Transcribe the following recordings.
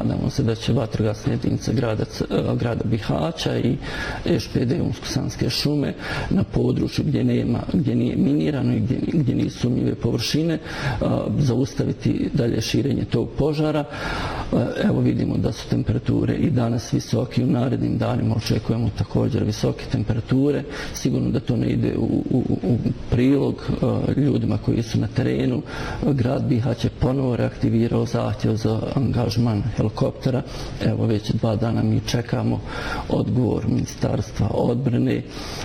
nadamo se da će vatrogasne jedinice grada Bihaća i ŠPD Unsko-Sanske šume na području gdje nije minirano i gdje nisu sumnjive površine zaustaviti dalje širenje tog požara. Evo vidimo da su temperature i danas visoke, u narednim danima očekujemo također visoke temperature. Sigurno da to ne ide u prilog ljudima koji su na terenu. Grad Bihać je ponovo reaktivirao zahtjev za angažman helikoptera. Evo već 2 dana mi čekamo odgovor Ministarstva odbrane.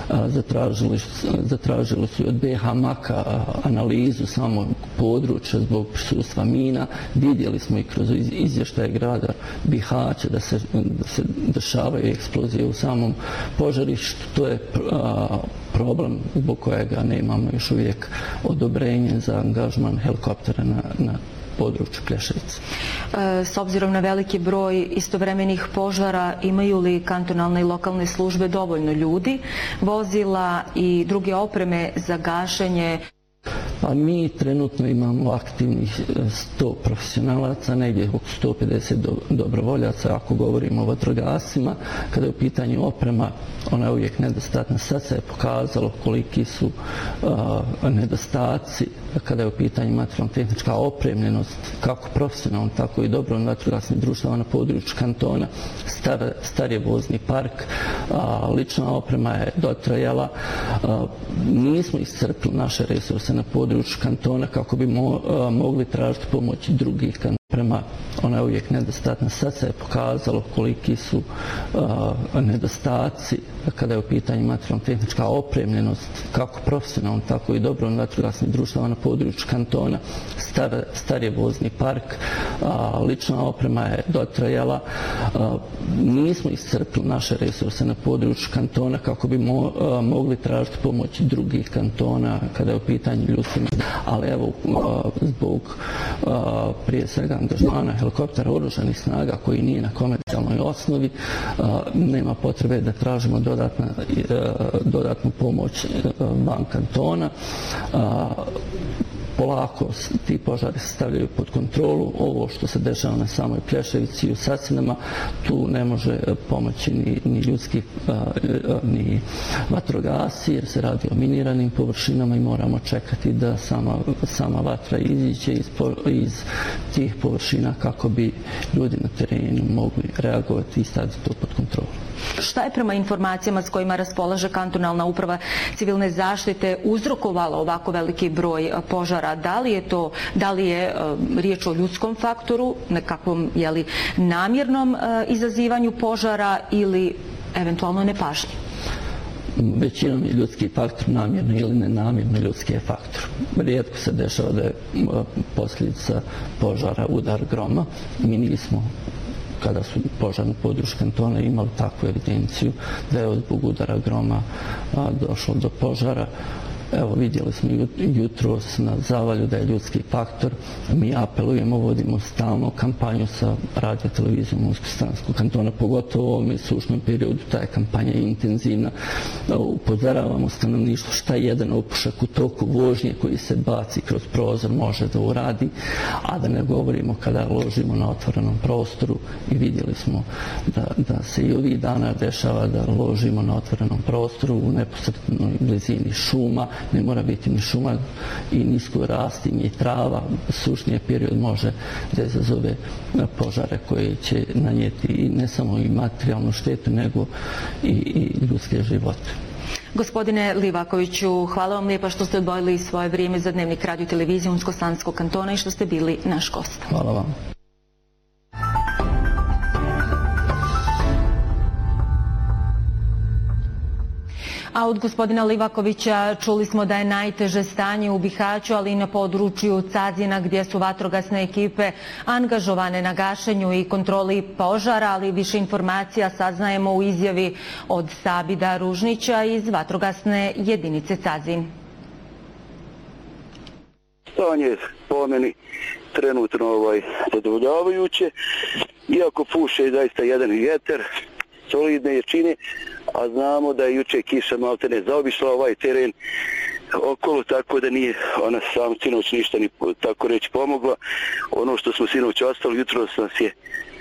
Zatražili su od BH Maka analizu samog područja zbog prisustva mina. Vidjeli smo i kroz izvještaje grada Bihaća da se dešavaju eksplozije u samom požarištu. To je problem zbog kojega nemamo još uvijek odobrenje za angažman helikoptera na području Plješevice. S obzirom na veliki broj istovremenih požara, imaju li kantonalne i lokalne službe dovoljno ljudi, vozila i druge opreme za gašenje? Pa mi trenutno imamo aktivnih 100 profesionalaca, negdje oko 150 dobrovoljaca, ako govorimo o vatrogasima. Kada je u pitanju oprema, ona je uvijek nedostatna. Sad se je pokazalo koliki su nedostaci kada je u pitanju materijalno-tehnička opremljenost, kako profesionalno, tako i dobrovoljnih vatrogasnih društava na području kantona. Star je vozni park, lična oprema je dotrajala. Nismo iscrpili naše resurse na području kantona kako bi mogli tražiti pomoć drugih kantona. Ona je uvijek nedostatna. Sad se je pokazalo koliki su nedostaci kada je u pitanju materijalno-tehnička opremljenost, kako profesionalno, tako i dobrovoljnih vatrogasnih društava na području kantona. Star je vozni park, lična oprema je dotrajala. Nismo iscrpili naše resurse na području kantona kako bi mogli tražiti pomoć drugih kantona kada je u pitanju ljudskih. Ali evo, zbog prije svega angažmana helikoptera oružanih snaga koji nije na komercijalnoj osnovi, nema potrebe da tražimo dodatnu pomoć van kantona. Polako ti požari se stavljaju pod kontrolu. Ovo što se dešava na samoj Plješevici i u Sasinama, tu ne može pomoći ni ljudski ni vatrogasi, jer se radi o miniranim površinama i moramo čekati da sama vatra iziđe iz tih površina kako bi ljudi na terenu mogli reagovati i staviti to pod kontrolu. Šta je prema informacijama s kojima raspolaže kantonalna uprava civilne zaštite uzrokovalo ovako veliki broj požara? Da li je riječ o ljudskom faktoru, nekakvom namjernom izazivanju požara ili eventualno nepažnje? Većinom je ljudski faktor, namjerno ili nenamjerno ljudski je faktor. Rijetko se dešava da je posljedica požara udar groma. Mi nismo, kada su požarno područje kantona, imali takvu evidenciju da je zbog udara groma došlo do požara. Evo, vidjeli smo jutros na Zavalju da je ljudski faktor. Mi apelujemo, vodimo stalno kampanju sa radio-televizijom Unsko-Sanskog kantona, pogotovo u ovom sušnom periodu. Ta je kampanja intenzivna. Upozoravamo stanovništvo šta jedan opušak u toku vožnje koji se baci kroz prozor može da uradi, a da ne govorimo kada ložimo na otvorenom prostoru. I vidjeli smo da se i ovih dana dešava da ložimo na otvorenom prostoru u neposrednoj blizini šuma. Ne mora biti ni šuma i nisko rasti, ni trava. Sušni period može da izazove požare koje će nanijeti i ne samo i materijalnu štetu, nego i ljudske živote. Gospodine Livakoviću, hvala vam lijepa što ste odvojili svoje vrijeme za Dnevnik radio televizije Unsko-Sanskog kantona i što ste bili naš gost. Hvala vam. A od gospodina Livakovića čuli smo da je najteže stanje u Bihaću, ali i na području Cazina, gdje su vatrogasne ekipe angažovane na gašenju i kontroli požara, ali više informacija saznajemo u izjavi od Sabida Ružnića iz vatrogasne jedinice Cazin. Stanje po meni trenutno zadovoljavajuće, iako puše zaista jedan vjetar, solidne jačine, a znamo da je juče kiša maltene zaobišla ovaj teren okolo, tako da nije ona sam sinoć ništa ni tako reći pomogla. Ono što smo sinoć ostali, jutros nas je